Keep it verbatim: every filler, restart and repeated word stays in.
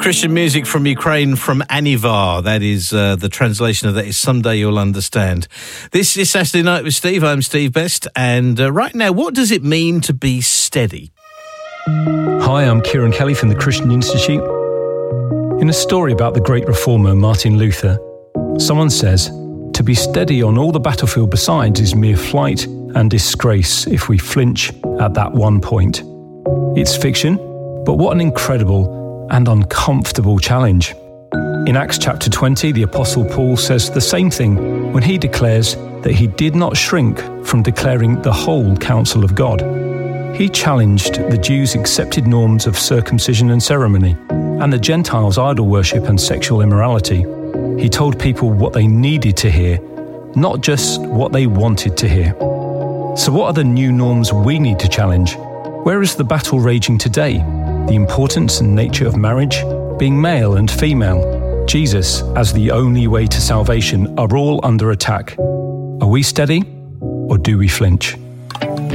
Christian music from Ukraine, from Anivar. That is, uh, the translation of that is Someday You'll Understand. This is Saturday Night with Steve. I'm Steve Best. And uh, right now, what does it mean to be steady? Hi, I'm Kieran Kelly from the Christian Institute. In a story about the great reformer Martin Luther, someone says, to be steady on all the battlefield besides is mere flight and disgrace if we flinch at that one point. It's fiction, but what an incredible and uncomfortable challenge. In Acts chapter twenty, the Apostle Paul says the same thing when he declares that he did not shrink from declaring the whole counsel of God. He challenged the Jews' accepted norms of circumcision and ceremony, and the Gentiles' idol worship and sexual immorality. He told people what they needed to hear, not just what they wanted to hear. So what are the new norms we need to challenge? Where is the battle raging today? The importance and nature of marriage, being male and female, Jesus as the only way to salvation are all under attack. Are we steady or do we flinch?